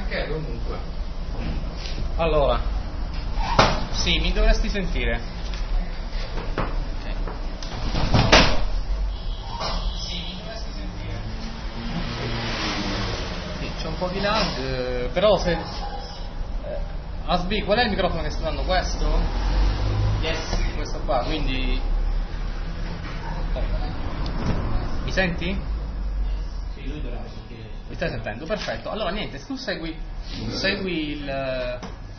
Anche comunque. Allora, sì, mi dovresti sentire. Sì, mi dovresti sentire. Sì, c'è un po' di lag, però se... Asbi, qual è il microfono che sta dando? Questo? Yes. Questo qua, quindi... Mi senti? Sì, lui dovrebbe sentire. Mi stai sentendo? Perfetto. Allora niente, tu segui il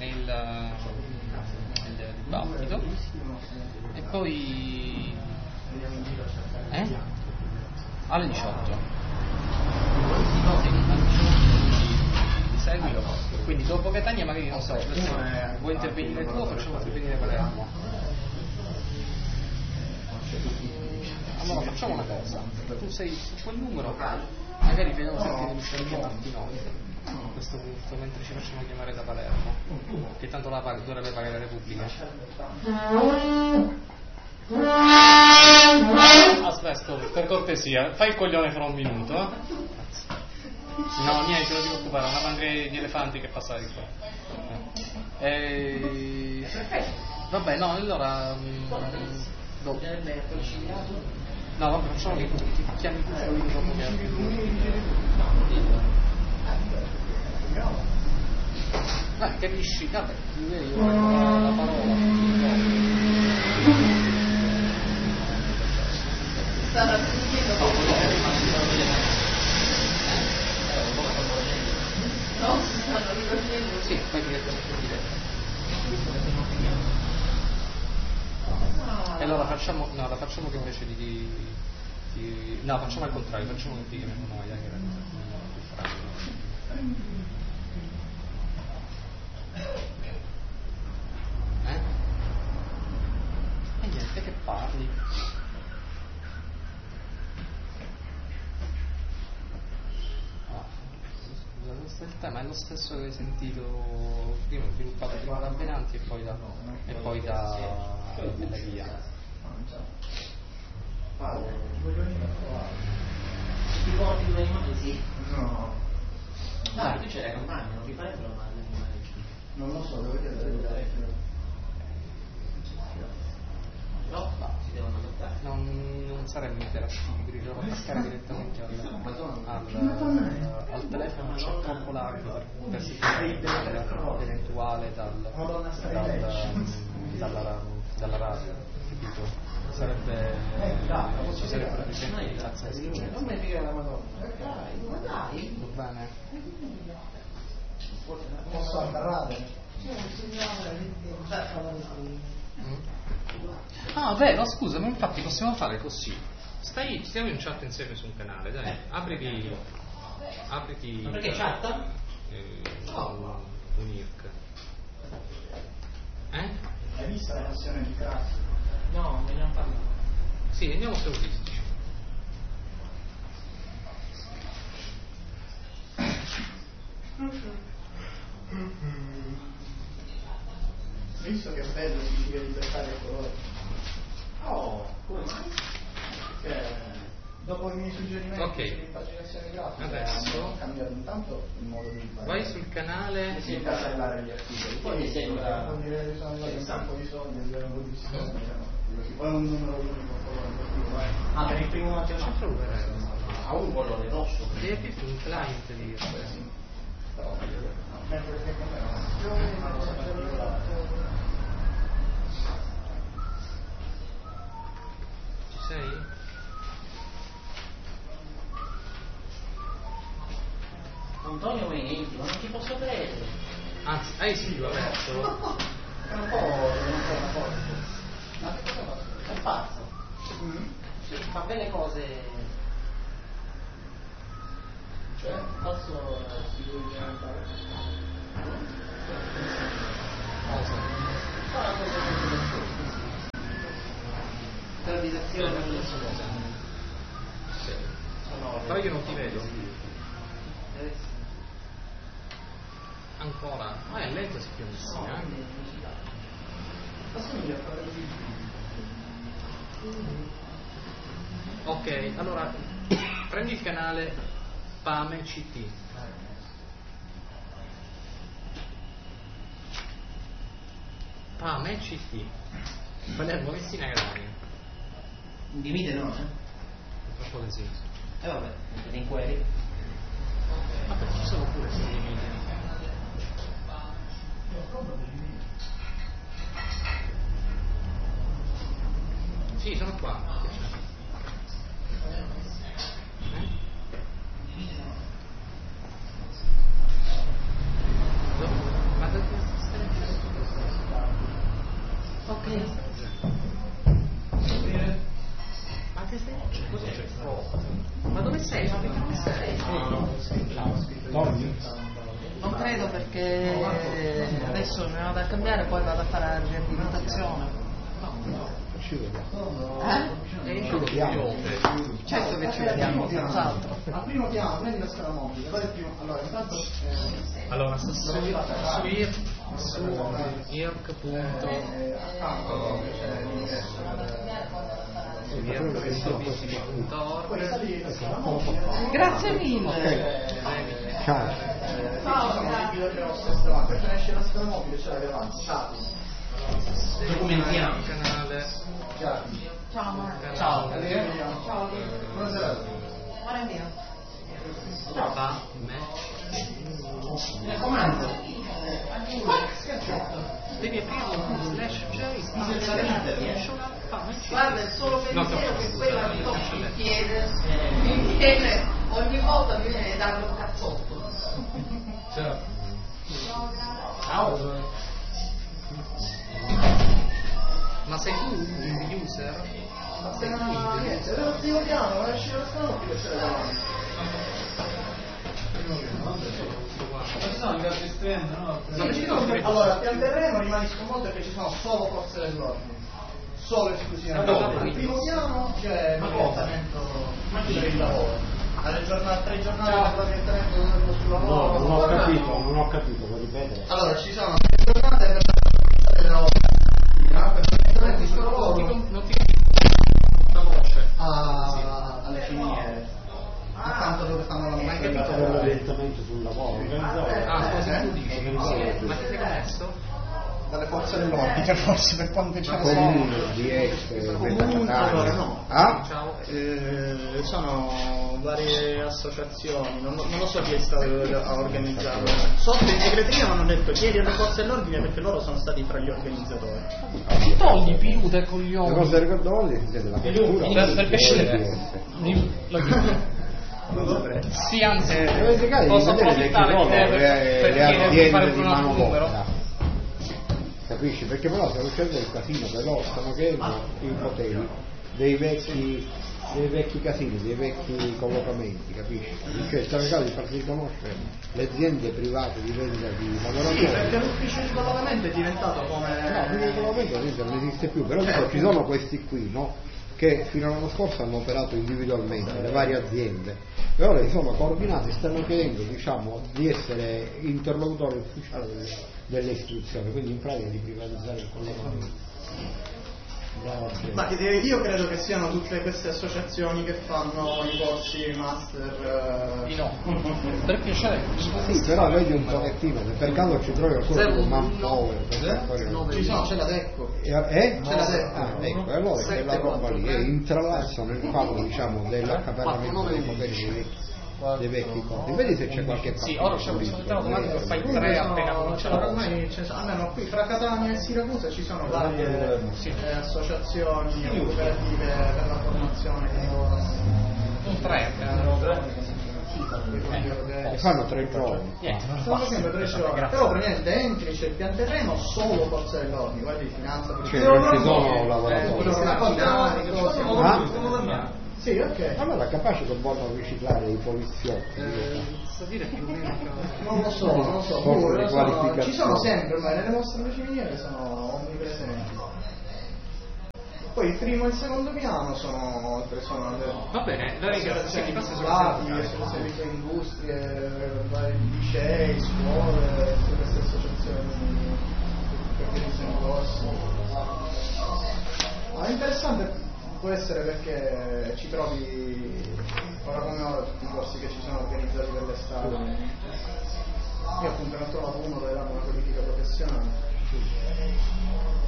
dibattito e poi alle 18 seguilo, quindi dopo Catania magari non so, vuoi intervenire tu o facciamo intervenire Palermo? Allora facciamo una cosa, tu sei su quel numero, magari vediamo se ti riesci a chiamarti noi a questo punto mentre ci facciamo chiamare da Palermo, che tanto la dovrebbe pagare la Repubblica. Aspetta, per cortesia, fai il coglione fra un minuto. No, niente, non ti preoccupare, una mandria di elefanti che passa di qua. Vabbè, no, allora dopo. No, vabbè, facciamo che ti chiami tu dopo che capisci? Vabbè, io la parola. Sì, poi direttamente diretto. E allora facciamo che invece no, facciamo al contrario, facciamo che ti chiamiamo noi, che era E niente, che parli? Questo è il tema, è lo stesso che hai sentito prima, sviluppato prima da Benanti e poi da Bella Via. Ti porti due animali? Sì. No. Ah, tu c'era un bagno, non vi farebbero male gli animali? Non lo so, dovete andare. No, si devono adottare. Non sarebbe interattivi, li devo attaccare direttamente al telefono, c'è troppo lag per sicurezza eventuale dalla radio, capito? Ci sarebbero dei pazzeschi. Non mi dire la Madonna. Dai. Va bene? Posso andare? Ah, vero, scusa, ma infatti possiamo fare così. Stiamo in chat insieme su un canale, dai, apriti. Ma perché chat? Un IRC. Hai visto la versione di Crash? No, me ne hanno parlato. Sì, andiamo su autistici. Visto che è bello si deve libertare il colore. Oh, come mai? Dopo i miei suggerimenti sull'impaginazione grafica hanno cambiato intanto il modo di fare. Vai sul canale di casellare gli articoli. Poi mi sembra vuol dire che sono arrivati un campo di soldi e zero codificazione. Poi un numero unico. Ah, per il primo Matteo Centro ha un colore rosso. devi aprire un client di Ci sei? Antonio Menenti, ma non ti posso credere. Anzi, hai sentito adesso? È un po' una cosa. Ma che cosa fa? È pazzo. Sì, fa belle cose. Cioè, posso sicuramente Realizzazione però io non ti vedo ancora, ma è lento si pianissima ok, allora prendi il canale Pame CT Ah, match sì. Palermo Messina Catania. Divide no, Troppo così. vabbè, siete in quelli. Vabbè, ci sono pure se divide. Sì, sono qua. Ok. Ma che stai? Cosa c'è? Ma dove sei? Dove sei? Non credo perché adesso ne vado a cambiare, poi vado a fare la riabilitazione. Certo che ci vediamo, senz'altro. Al primo piano prendi la scala mobile, vai al primo. Allora, intanto Allora, su Grazie mille. ciao. Questa esce la scala mobile, ce l'hai davanti. Documentiamo. Canale. Ciao Marco. Ciao. Ciao. Buonasera. Guarda mio. Va, Comando. devi aprire un slash Guarda, il solo pensiero che quella mi tocca il piede ogni volta mi viene da darlo un cazzotto. Ciao. Ma sei tu il user? Niente, adesso ti vogliamo, esce la scala mobile, ce l'hai davanti. Allora, pian terreno rimani sconvolto perché ci sono solo forze dell'ordine. Solo esclusivamente. Al primo piano c'è il orientamento per il lavoro. Alle giornate, 3 giornate dell'orientamento sul lavoro. Non ho capito, puoi ripetere? Allora, ci sono 3 giornate per la lavoro. Per sul lavoro Non ti la voce. alle ciminiere. Accanto dove stanno lavorando. L'orientamento sul lavoro. Ah, cosa tu dici? Ma ti sei connesso? Dalle forze dell'ordine, forse per quanto ce ne Comune sono. di Este, Allora no. Ciao. Sono varie associazioni, non lo so chi è stato a organizzarlo. Sotto in segreteria mi hanno detto chiedi alle forze dell'ordine perché loro sono stati fra gli organizzatori. Ti togli piluta e Le coglioni. cose ricordate si siete la cultura. Per piacere. Non saprei. Sì, anzi, Dovete cercare di posso vedere che ci approfittare sono di te per le chiederti di fare aziende di un altro numero. manodopera. Capisci? Perché però se succede il casino, però stanno chiedendo i poteri dei vecchi casini, dei vecchi collocamenti, capisci? Cioè stanno cercando di farsi riconoscere le aziende private di vendita di lavoratori. Perché l'ufficio di collocamento è diventato come. No, l'ufficio di collocamento ad esempio non esiste più, però dico, ci sono questi qui, no? Che fino all'anno scorso hanno operato individualmente, le varie aziende, e ora si sono coordinati e stanno chiedendo, diciamo, di essere interlocutore ufficiale delle istituzioni, quindi in pratica di privatizzare il collocamento. Ma io credo che siano tutte queste associazioni che fanno i corsi master. No, per piacere. Sì, però vedi un pochettino, se per caso ci trovi qualcuno con manpower, Ci sono, c'è la DECCO. C'è la DECCO. Ecco, e allora che la roba lì è intralazzo nel quadro, diciamo, dell'accaparramento dei poteri dei vecchi corpi. Vedi se c'è qualche Sì, ora c'è questo domanda, fai 3 appena cominciamo. Ormai almeno qui fra Catania e Siracusa ci sono varie associazioni cooperative per la formazione di Un 3. e fanno 3 giorni. Stanno facendo 3 giorni, però praticamente entri, c'è il pian terreno solo forze dell'ordine, guardi finanza, Cioè non ci sono lavoratori. Sì, ok. Allora capace che vogliono riciclare i poliziotti. Sto dire più o meno. Non lo so. Forse di Ci qualificazione. sono sempre ormai, nelle nostre ciminiere sono onnipresenti. Poi il primo e il secondo piano sono Va bene, la ringrazio. Sì, associazioni ti passo privati, il associazioni di industrie, vari licei, scuole, tutte queste associazioni che organizzano corsi. Ma è interessante, può essere perché ci trovi ora come ora tutti i corsi che ci sono organizzati per l'estate. Io appunto ne ho trovato uno dove danno una qualifica professionale.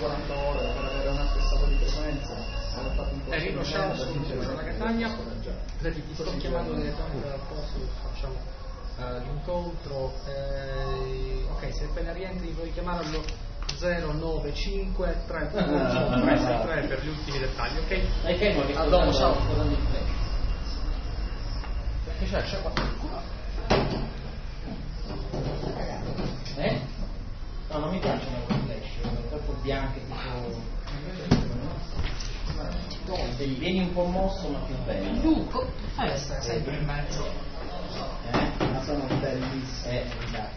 40 ore per avere una stessa po' di frequenza. Riconosciamo subito la Catania. Senti, ti sto chiamando direttamente dal posto dove facciamo l'incontro. Ok, se appena rientri puoi chiamarlo 09533 per gli ultimi dettagli, ok? Dai fermo che a dopo, ciao. Perché c'è qua? No, non mi piacciono le flash, sono troppo bianche, tipo vieni un po' mosso ma più bello. Tu essere sempre in mezzo. Ma sono bellissime.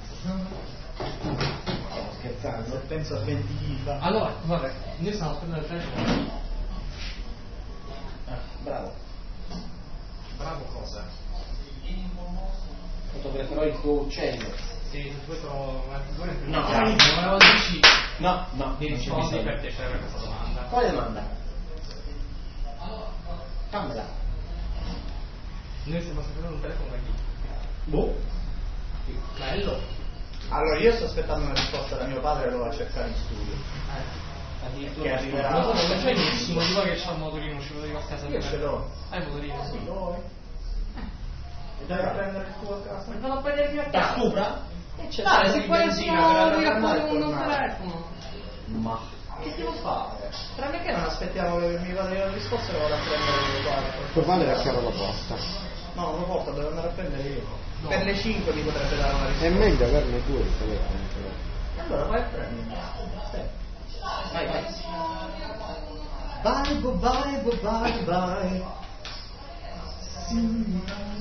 Stiamo scherzando. Penso a 20 FIFA. Allora, vabbè, noi stiamo aspettando il telefono. Bravo. Bravo cosa? Fotograferò il tuo uccello. Sì, questo no, No, mi rispondi per piacere per questa domanda. Quale domanda? Fammela. Noi stiamo aspettando un telefono da chi? Boh. Bello. Allora io sto aspettando una risposta da mio padre, lo va a cercare in studio. Che arriverà. Non c'è nessuno di voi che c'ha un motorino, ci vedo a casa. Io ce l'ho. Hai il motorino? Sì, lo vuoi? E dai a prendere il tuo a casa? Non lo prendere più a Da casa. Cupra? Dai, se poi benzina per sono andare un e tornare. telefono. Ma Che devo fare? Tra me che Non aspettiamo che mi vada la risposta e lo vado a prendere qua. Tuo padre a che ora lo posta? No, non lo porta, devo andare a prendere io. Per le 5 mi potrebbe dare una risposta. È meglio averne due il telefono. Però. Allora vai a prendere. vai. Bye. Sì,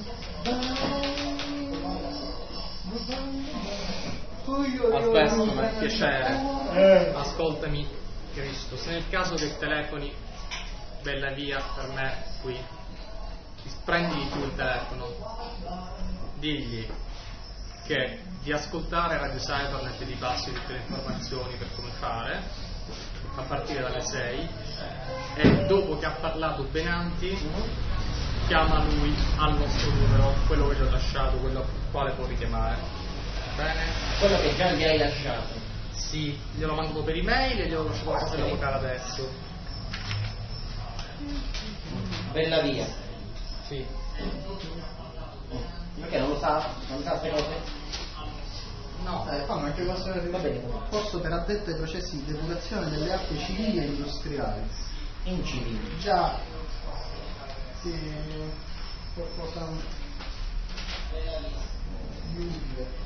Aspetta, per piacere. Ascoltami, Cristo. Se nel caso che telefoni bella via per me qui, prendi tu il telefono, digli che di ascoltare Radio Cybernet e di passi tutte le informazioni per come fare a partire dalle 6 e dopo che ha parlato Benanti chiama lui al nostro numero, quello che gli ho lasciato, quello al quale può richiamare. Bene? Quello che già gli hai lasciato. Sì, glielo mando per email e glielo lascio la casa da vocale adesso. Bella via. Sì. Perché non lo sa? Non sa queste cose? No. Fanno anche cose Va bene. posto per addetto ai processi di depurazione delle acque civili e industriali. Incivili. Già sì, qualcosa utile.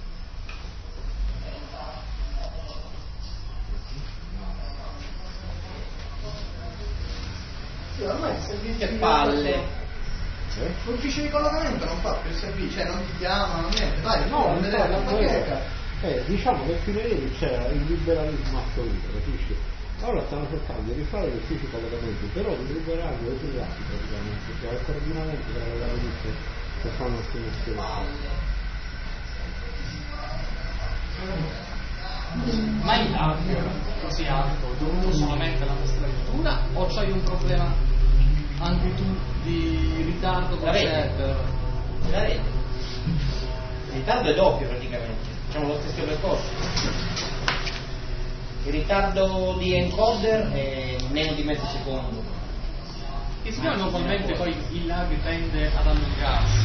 Sì, ormai il servizio Che palle. l'ufficio di collocamento non fa più il servizio, cioè non ti chiamano, niente, vai, No, vedere la bacheca. diciamo che fino a ieri c'era il liberalismo assoluto, capisci? Ora stanno cercando di rifare gli uffici collegamenti, però di liberarli ai privati praticamente, cioè al coordinamento tra le varie ditte che fanno assegnazione. Ma il taglio così alto dovuto solamente alla struttura o c'hai un problema anche tu di ritardo con La rete. server? La rete. Il ritardo è doppio praticamente, facciamo lo stesso percorso. Il ritardo di encoder è meno di mezzo secondo. E siccome normalmente poi il lag tende ad allungarsi,